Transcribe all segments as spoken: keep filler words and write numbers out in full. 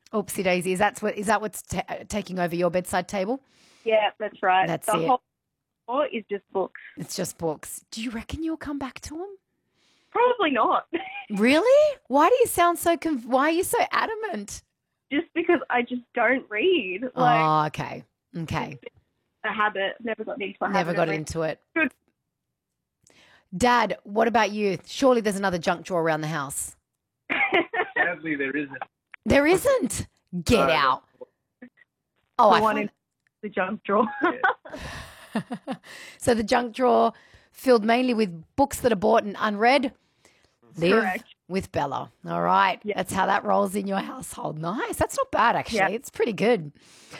Oopsie daisy. Is that what is that what's ta taking over your bedside table? Yeah, that's right. That's the it. whole floor is just books. It's just books. Do you reckon you'll come back to them? Probably not. Really? Why do you sound so? Conv why are you so adamant? Just because I just don't read. Like, Oh, okay, okay. it's a habit. Never got into a habit. Never got of into it. Good. Dad, what about you? Surely there's another junk drawer around the house. Sadly, there isn't. There isn't. Get No, out. Oh, the I one find in the junk drawer. so the junk drawer filled mainly with books that are bought and unread. Live Correct. with Bella. All right. Yeah. That's how that rolls in your household. Nice. That's not bad, actually. Yeah. It's pretty good.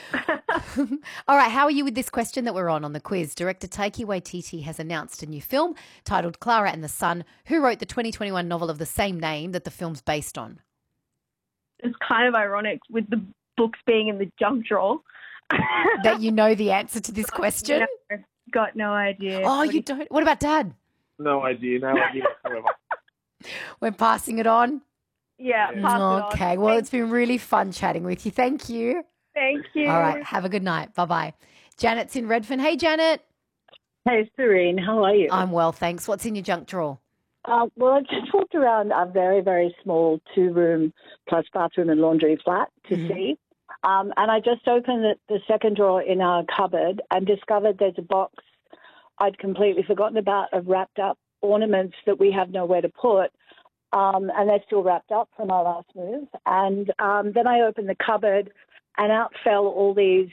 All right. How are you with this question that we're on on the quiz? Director Taika Waititi has announced a new film titled Clara and the Sun. Who wrote the twenty twenty-one novel of the same name that the film's based on? It's kind of ironic with the books being in the junk drawer. That you know the answer to this question? No, got no idea. Oh, What you do don't? What about Dad? No idea. No idea whatsoever. We're passing it on? Yeah, Yeah. pass it on. Okay. Well, it's been really fun chatting with you. Thank you. Thank you. All right. Have a good night. Bye-bye. Janet's in Redfern. Hey, Janet. Hey, Serene, how are you? I'm well, thanks. What's in your junk drawer? Uh, well, I've just walked around a very, very small two-room plus bathroom and laundry flat to Mhm. see. Um, and I just opened the, the second drawer in our cupboard and discovered there's a box I'd completely forgotten about of wrapped up ornaments that we have nowhere to put. Um, and they're still wrapped up from our last move. And um, then I opened the cupboard and out fell all these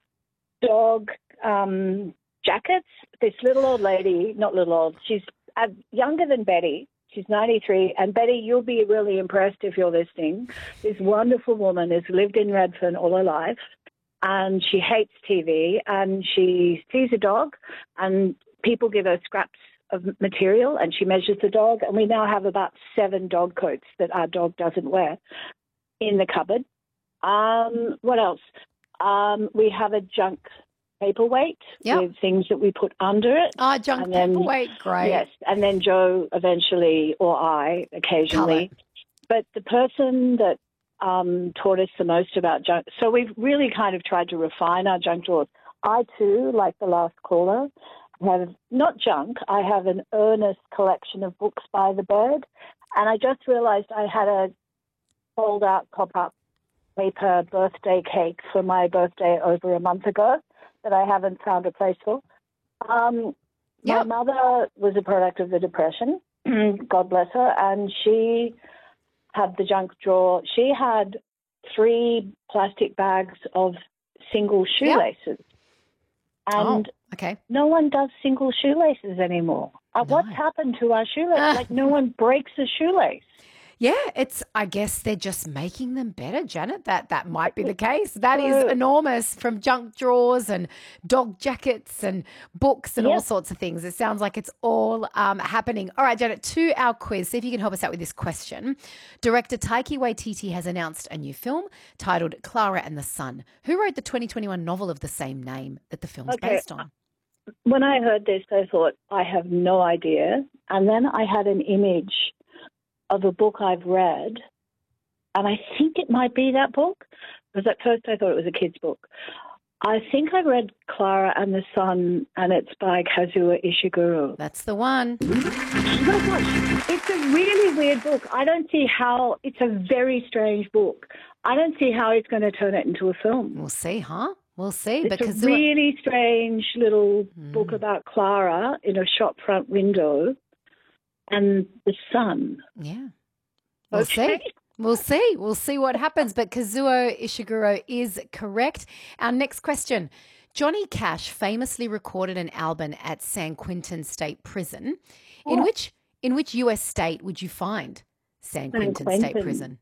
dog um, jackets. This little old lady, not little old, she's uh, younger than Betty. She's ninety-three. And Betty, you'll be really impressed if you're listening. This wonderful woman has lived in Redfern all her life. And she hates T V. And she sees a dog. And people give her scraps of material. And she measures the dog. And we now have about seven dog coats that our dog doesn't wear in the cupboard. Um, what else? Um, we have a junk paperweight Yep. with things that we put under it. Oh, junk And then- paperweight. Great. Yes, and then Joe eventually, or I occasionally. But the person that um, taught us the most about junk, so we've really kind of tried to refine our junk drawers. I too, like the last caller, have not junk, I have an earnest collection of books by the bed. And I just realized I had a fold-out pop-up paper birthday cake for my birthday over a month ago that I haven't found a place for. Um, my Yep. mother was a product of the Depression, God bless her, and she had the junk drawer. She had three plastic bags of single shoelaces. And Oh, okay. no one does single shoelaces anymore. Uh, No. What's happened to our shoelaces? Ah. Like, no one breaks a shoelace. Yeah, it's. I guess they're just making them better, Janet. That that might be the case. That is Uh, enormous. From junk drawers and dog jackets and books and all Yep. sorts of things. It sounds like it's all um, happening. All right, Janet, to our quiz. See if you can help us out with this question. Director Taika Waititi has announced a new film titled Clara and the Sun. Who wrote the twenty twenty-one novel of the same name that the film is Okay. based on? When I heard this, I thought, I have no idea. And then I had an image of a book I've read, and I think it might be that book, because at first I thought it was a kid's book. I think I read Clara and the Sun, and it's by Kazuo Ishiguro. That's the one. Oh my gosh, it's a really weird book. I don't see how, it's a very strange book. I don't see how it's going to turn it into a film. We'll see, huh? We'll see. It's because a really strange little Mm. book about Clara in a shop front window and the sun. yeah, we'll Okay. see. We'll see. We'll see what happens. But Kazuo Ishiguro is correct. Our next question. Johnny Cash famously recorded an album at San Quentin State Prison. In Oh. which in which U S state would you find San San Quentin State Quentin. Prison?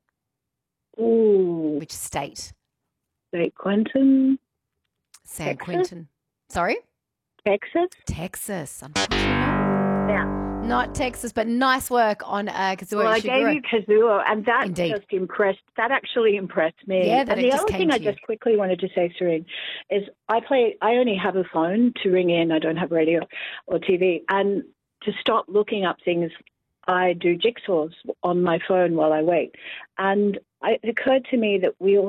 Ooh, Which state? State Quentin, San Texas? Quentin. Sorry? Texas. Texas. Unfortunately not. Yeah. Not Texas, but nice work on uh, Kazuo Well, I Ishiguro. gave you Kazuo, and that Indeed. just impressed. That actually impressed me. Yeah, that and it the just other came thing I to you. just quickly wanted to say, Serene, is I play. I only have a phone to ring in. I don't have radio or T V, and to stop looking up things, I do jigsaws on my phone while I wait. And it occurred to me that we all